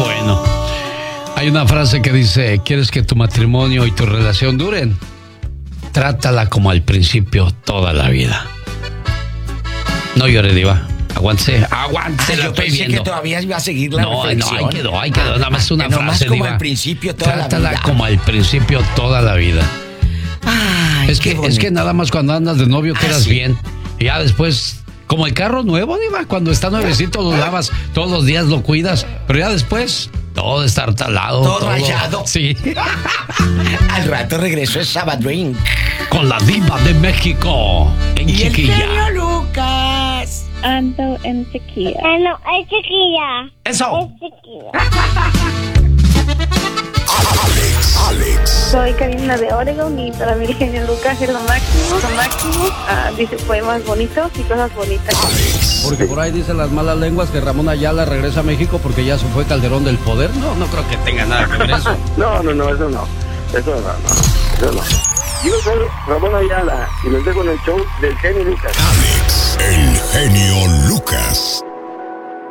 bueno. Hay una frase que dice, ¿quieres que tu matrimonio y tu relación duren? Trátala como al principio toda la vida. No llore, diva. Aguántese, lo estoy viendo. Que todavía iba a seguir la reflexión. No, ahí quedó. Nada más una frase, como diva. al principio toda la vida. Trátala como al principio toda la vida. Ay, es que nada más cuando andas de novio quedas bien. Y ya después, como el carro nuevo, diva, cuando está nuevecito lo lavas, todos los días lo cuidas, pero ya después todo está talado. Todo rayado. Sí. Al rato regreso a Sabadrink. Con la diva de México. En y Chiquilla. El genio Lucas. Ando en Chiquilla. No, es Chiquilla. Eso. Es Chiquilla. Alex. Soy Karina de Oregon y para mí el genio Lucas es lo máximo. Dice poemas bonitos y cosas bonitas. Porque por ahí dicen las malas lenguas que Ramón Ayala regresa a México porque ya se fue Calderón del Poder. No creo que tenga nada que ver eso. No, eso no. Yo soy Ramón Ayala y los dejo en el show del genio Lucas. Alex, el genio Lucas.